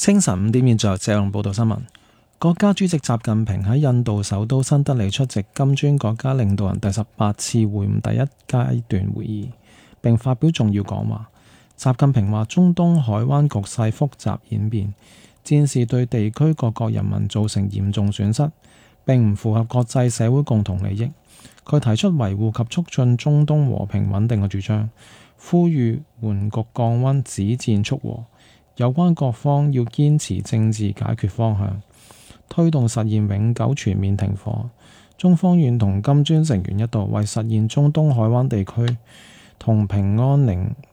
清晨5點現在謝龍報道新聞。國家主席習近平喺印度首都新德里出席金磚國家領導人第18次會晤第一階段會議，並發表重要講話。習近平話：中東海灣局勢複雜演變，戰事對地區各國人民造成嚴重損失，並唔符合國際社會共同利益。佢提出維護及促進中東和平穩定嘅主張，呼籲緩局降溫、止戰促和。有關各方要堅持政治解決方向，推動實現永久全面停火。中方願同金磚成員一道，為實現中東海灣地區同平安寧